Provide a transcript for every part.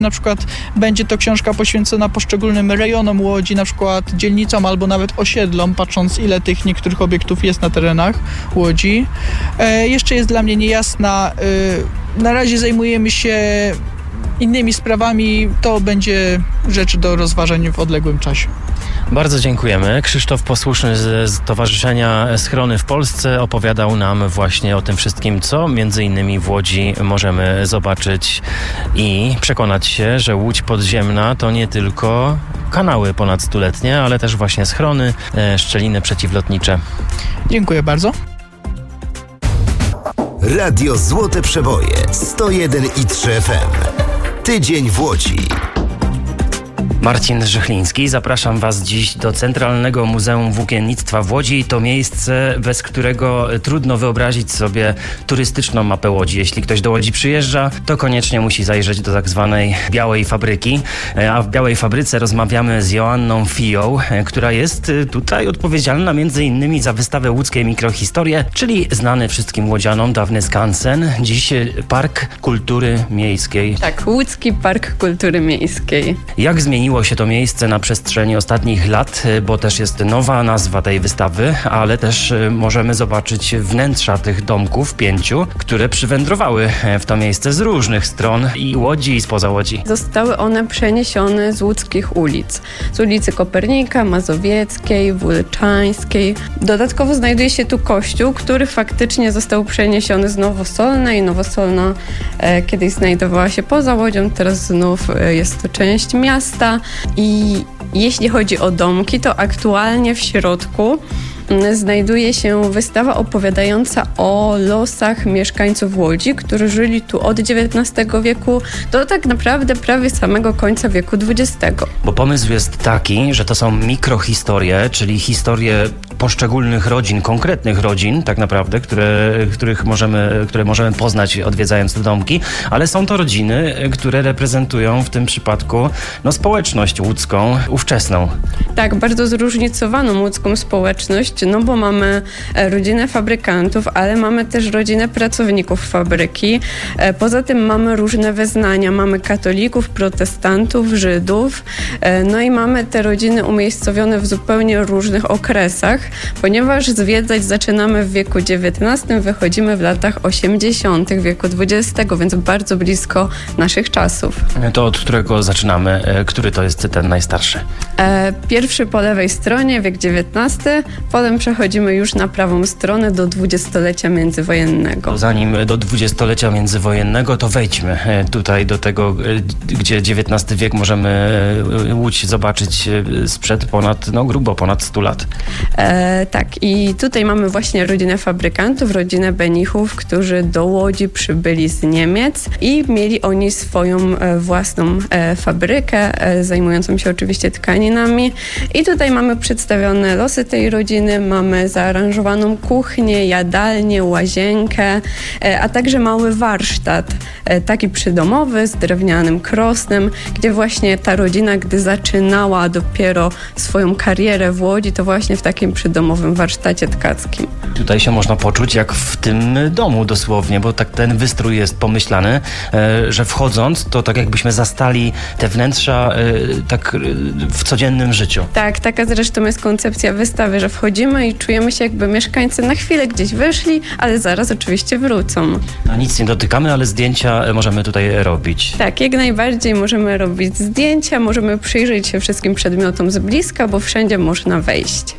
Na przykład będzie to książka poświęcona poszczególnym rejonom Łodzi, na przykład dzielnicom albo nawet osiedlom, patrząc ile tych niektórych obiektów jest na terenach Łodzi. Jeszcze jest dla mnie niejasna, na razie zajmujemy się innymi sprawami, to będzie rzecz do rozważań w odległym czasie. Bardzo dziękujemy. Krzysztof Posłuszny z Stowarzyszenia Schrony w Polsce opowiadał nam właśnie o tym wszystkim, co między innymi w Łodzi możemy zobaczyć i przekonać się, że Łódź podziemna to nie tylko kanały ponadstuletnie, ale też właśnie schrony, szczeliny przeciwlotnicze. Dziękuję bardzo. Radio Złote Przeboje 101,3 FM. Tydzień w Łodzi. Marcin Żychliński, zapraszam Was dziś do Centralnego Muzeum Włókiennictwa w Łodzi. To miejsce, bez którego trudno wyobrazić sobie turystyczną mapę Łodzi. Jeśli ktoś do Łodzi przyjeżdża, to koniecznie musi zajrzeć do tak zwanej Białej Fabryki. A w Białej Fabryce rozmawiamy z Joanną Fiją, która jest tutaj odpowiedzialna m.in. za wystawę Łódzkie Mikrohistorie, czyli znany wszystkim łodzianom dawny skansen, dziś Park Kultury Miejskiej. Tak, Łódzki Park Kultury Miejskiej. Jak zmieniło się to miejsce na przestrzeni ostatnich lat, bo też jest nowa nazwa tej wystawy, ale też możemy zobaczyć wnętrza tych domków 5, które przywędrowały w to miejsce z różnych stron i Łodzi, i spoza Łodzi. Zostały one przeniesione z łódzkich ulic. Z ulicy Kopernika, Mazowieckiej, Włyczańskiej. Dodatkowo znajduje się tu kościół, który faktycznie został przeniesiony z Nowosolnej. Nowosolna kiedyś znajdowała się poza Łodzią, teraz znów jest to część miasta. I jeśli chodzi o domki, to aktualnie w środku znajduje się wystawa opowiadająca o losach mieszkańców Łodzi, którzy żyli tu od XIX wieku do tak naprawdę prawie samego końca wieku XX. Bo pomysł jest taki, że to są mikrohistorie, czyli historie poszczególnych rodzin, konkretnych rodzin tak naprawdę, które możemy poznać odwiedzając te domki, ale są to rodziny, które reprezentują w tym przypadku społeczność łódzką, ówczesną. Tak, bardzo zróżnicowaną łódzką społeczność, bo mamy rodzinę fabrykantów, ale mamy też rodzinę pracowników fabryki. Poza tym mamy różne wyznania, mamy katolików, protestantów, Żydów, i mamy te rodziny umiejscowione w zupełnie różnych okresach, ponieważ zwiedzać zaczynamy w wieku XIX, wychodzimy w latach 80. wieku XX, więc bardzo blisko naszych czasów. To od którego zaczynamy? Który to jest ten najstarszy? Pierwszy po lewej stronie, wiek XIX, potem przechodzimy już na prawą stronę do dwudziestolecia międzywojennego. Zanim do dwudziestolecia międzywojennego, to wejdźmy tutaj do tego, gdzie XIX wiek możemy Łódź zobaczyć sprzed grubo ponad 100 lat. Tak, i tutaj mamy właśnie rodzinę fabrykantów, rodzinę Benichów, którzy do Łodzi przybyli z Niemiec i mieli oni swoją własną fabrykę, zajmującą się oczywiście tkaninami. I tutaj mamy przedstawione losy tej rodziny, mamy zaaranżowaną kuchnię, jadalnię, łazienkę, a także mały warsztat, taki przydomowy z drewnianym krosnem, gdzie właśnie ta rodzina, gdy zaczynała dopiero swoją karierę w Łodzi, to właśnie w takim przydomowym warsztacie tkackim. Tutaj się można poczuć jak w tym domu dosłownie, bo tak ten wystrój jest pomyślany, że wchodząc, to tak jakbyśmy zastali te wnętrza tak w codziennym życiu. Tak, taka zresztą jest koncepcja wystawy, że wchodzimy i czujemy się jakby mieszkańcy na chwilę gdzieś wyszli, ale zaraz oczywiście wrócą. Nic nie dotykamy, ale zdjęcia możemy tutaj robić. Tak, jak najbardziej możemy robić zdjęcia, możemy przyjrzeć się wszystkim przedmiotom z bliska, bo wszędzie można wejść.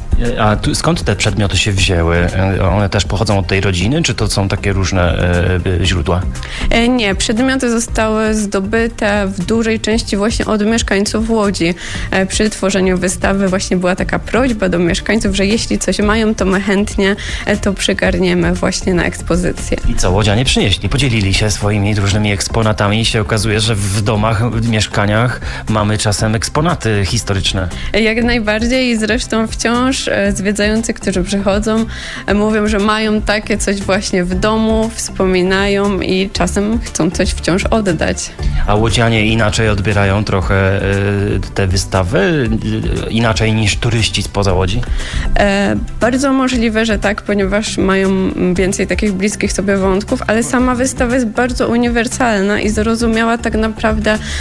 A skąd te przedmioty się wzięły? One też pochodzą od tej rodziny, czy to są takie różne źródła? Nie, przedmioty zostały zdobyte w dużej części właśnie od mieszkańców Łodzi. Przy tworzeniu wystawy właśnie była taka prośba do mieszkańców, że jeśli coś mają, to my chętnie to przygarniemy właśnie na ekspozycję. I co łodzianie przynieśli? Podzielili się swoimi różnymi eksponatami i się okazuje, że w domach, w mieszkaniach mamy czasem eksponaty historyczne. Jak najbardziej i zresztą wciąż zwiedzający, którzy przychodzą, mówią, że mają takie coś właśnie w domu, wspominają i czasem chcą coś wciąż oddać. A łodzianie inaczej odbierają trochę te wystawy? Inaczej niż turyści spoza Łodzi? Bardzo możliwe, że tak, ponieważ mają więcej takich bliskich sobie wątków, ale sama wystawa jest bardzo uniwersalna i zrozumiała tak naprawdę